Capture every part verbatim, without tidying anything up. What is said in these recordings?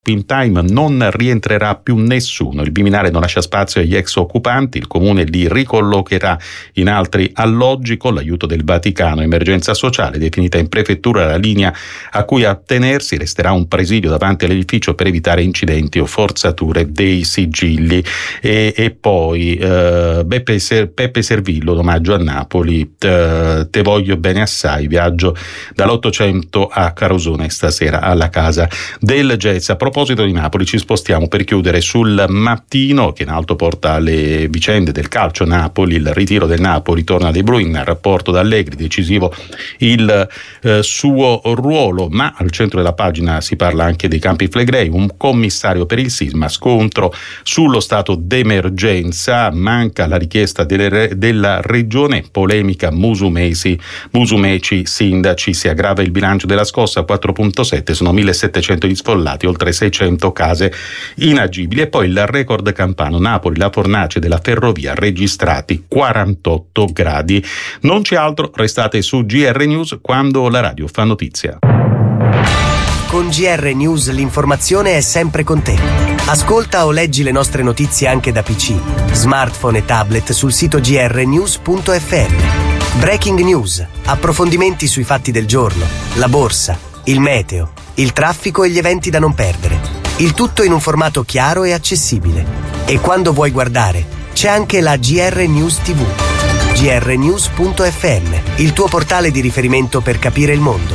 In time non rientrerà più nessuno. Il Viminale non lascia spazio agli ex occupanti, il comune li ricollocherà in altri alloggi con l'aiuto del Vaticano. Emergenza sociale, definita in prefettura la linea a cui attenersi, resterà un presidio davanti all'edificio per evitare incidenti o forzature dei sigilli. E, e poi eh, Beppe, Ser, Peppe Servillo, l'omaggio a Napoli, te, te voglio bene assai, viaggio dall'Ottocento a Carosone stasera alla Casa del Jazz. A proposito di Napoli ci spostiamo per chiudere sul Mattino, che in alto porta le vicende del calcio Napoli. Il ritiro del Napoli torna dei Bruin, al rapporto d'Allegri, decisivo il eh, suo ruolo, ma al centro della pagina si parla anche dei Campi Flegrei, un commissario per il sisma, scontro sullo stato d'emergenza, manca la richiesta delle, della regione, polemica Musumeci, Musumeci, sindaci, si aggrava il bilancio della scossa, quattro virgola sette, sono millesettecento gli sfollati, oltre seicento case inagibili. E poi il record campano, Napoli, la fornace della ferrovia, registrati quarantotto gradi. Non c'è altro, restate su G R News quando la radio fa notizia. Con G R News l'informazione è sempre con te. Ascolta o leggi le nostre notizie anche da P C, smartphone e tablet sul sito g r news punto f m. Breaking News, approfondimenti sui fatti del giorno, la borsa, il meteo, il traffico e gli eventi da non perdere. Il tutto in un formato chiaro e accessibile. E quando vuoi guardare, c'è anche la G R News T V. g r news punto f m, il tuo portale di riferimento per capire il mondo.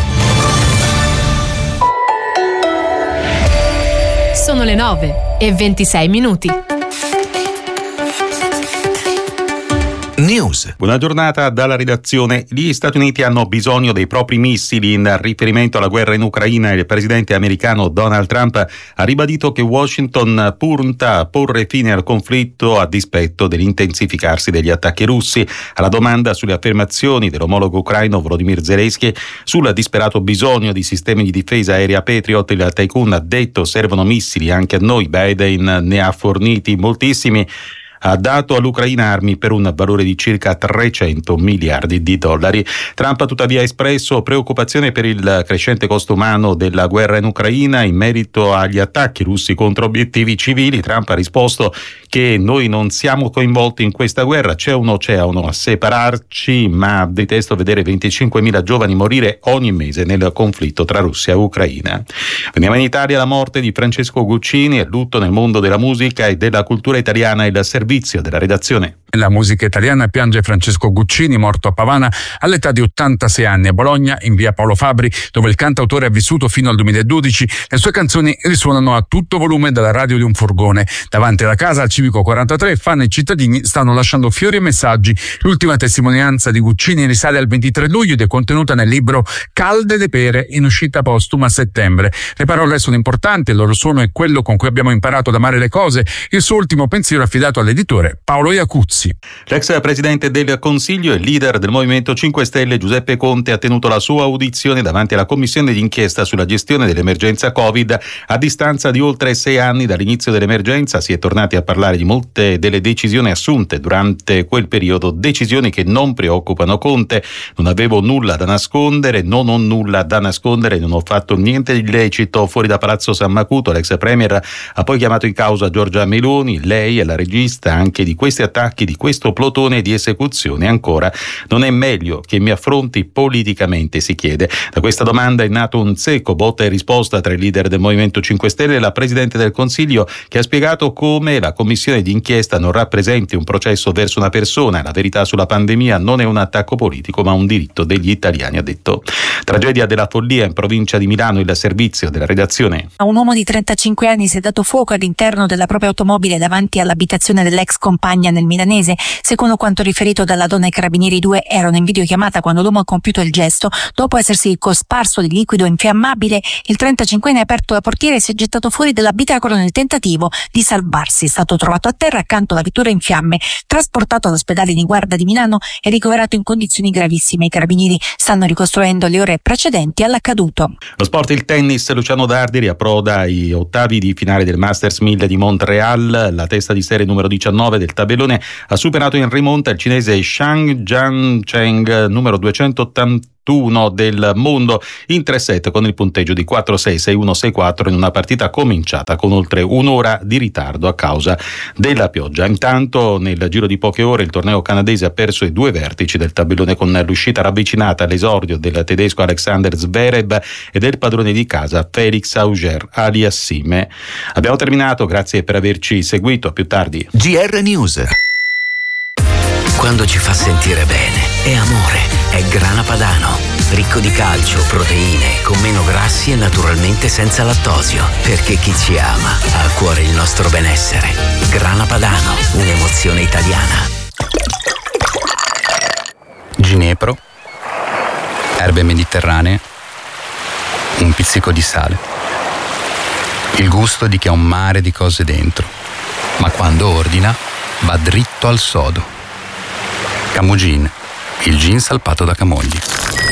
Sono le nove e ventisei minuti. News. Buona giornata dalla redazione. Gli Stati Uniti hanno bisogno dei propri missili. In riferimento alla guerra in Ucraina, il presidente americano Donald Trump ha ribadito che Washington punta a porre fine al conflitto a dispetto dell'intensificarsi degli attacchi russi. Alla domanda sulle affermazioni dell'omologo ucraino Volodymyr Zelensky sul disperato bisogno di sistemi di difesa aerea Patriot, il tycoon ha detto: servono missili anche a noi, Biden ne ha forniti moltissimi. Ha dato all'Ucraina armi per un valore di circa trecento miliardi di dollari. Trump ha tuttavia espresso preoccupazione per il crescente costo umano della guerra in Ucraina. In merito agli attacchi russi contro obiettivi civili, Trump ha risposto che noi non siamo coinvolti in questa guerra, c'è un oceano a separarci, ma detesto vedere venticinquemila giovani morire ogni mese nel conflitto tra Russia e Ucraina. Veniamo in Italia. La morte di Francesco Guccini, e lutto nel mondo della musica e della cultura italiana, e il servizio della redazione. La musica italiana piange Francesco Guccini, morto a Pavana all'età di ottantasei anni. A Bologna, in via Paolo Fabri, dove il cantautore ha vissuto fino al duemiladodici, le sue canzoni risuonano a tutto volume dalla radio di un furgone. Davanti alla casa, al Civico quarantatré, fan e cittadini stanno lasciando fiori e messaggi. L'ultima testimonianza di Guccini risale al ventitré luglio ed è contenuta nel libro Calde le pere, in uscita postuma a settembre. Le parole sono importanti, il loro suono è quello con cui abbiamo imparato ad amare le cose. Il suo ultimo pensiero affidato all'editore Paolo Iacuzzi. L'ex presidente del Consiglio e leader del Movimento cinque Stelle Giuseppe Conte ha tenuto la sua audizione davanti alla commissione d'inchiesta sulla gestione dell'emergenza Covid. A distanza di oltre sei anni dall'inizio dell'emergenza si è tornati a parlare di molte delle decisioni assunte durante quel periodo, decisioni che non preoccupano Conte. Non avevo nulla da nascondere, non ho nulla da nascondere, non ho fatto niente di illecito fuori da Palazzo San Macuto. L'ex premier ha poi chiamato in causa Giorgia Meloni, lei è la regista anche di questi attacchi, di questo plotone di esecuzione. Ancora, non è meglio che mi affronti politicamente, si chiede. Da questa domanda è nato un secco botta e risposta tra i leader del Movimento cinque Stelle e la Presidente del Consiglio, che ha spiegato come la commissione d'inchiesta non rappresenti un processo verso una persona. La verità sulla pandemia non è un attacco politico, ma un diritto degli italiani, ha detto. Tragedia della follia in provincia di Milano, il servizio della redazione. Un uomo di trentacinque anni si è dato fuoco all'interno della propria automobile davanti all'abitazione dell'ex compagna nel Milanese. Secondo quanto riferito dalla donna ai carabinieri, i due erano in videochiamata quando l'uomo ha compiuto il gesto. Dopo essersi cosparso di liquido infiammabile, il trentacinquenne ha aperto la portiera e si è gettato fuori dall'abitacolo nel tentativo di salvarsi. È stato trovato a terra accanto alla vettura in fiamme, trasportato all'ospedale di Guarda di Milano e ricoverato in condizioni gravissime. I carabinieri stanno ricostruendo le ore precedenti all'accaduto. Lo sport, il tennis. Luciano Darderi approda ai ottavi di finale del Masters mille di Montreal. La testa di serie numero diciannove del tabellone ha superato in rimonta il cinese Shang Jiancheng, numero duecentottantuno del mondo, in tre set con il punteggio di quattro sei, sei uno, sei quattro in una partita cominciata con oltre un'ora di ritardo a causa della pioggia. Intanto nel giro di poche ore il torneo canadese ha perso i due vertici del tabellone con l'uscita ravvicinata all'esordio del tedesco Alexander Zverev e del padrone di casa Felix Auger-Aliassime. Abbiamo terminato, grazie per averci seguito, a più tardi. G R News. Quando ci fa sentire bene è amore, è Grana Padano, ricco di calcio, proteine, con meno grassi e naturalmente senza lattosio, perché chi ci ama ha a cuore il nostro benessere. Grana Padano, un'emozione italiana. Ginepro, erbe mediterranee, un pizzico di sale. Il gusto di chi ha un mare di cose dentro, ma quando ordina va dritto al sodo. Camogin, il gin salpato da Camogli.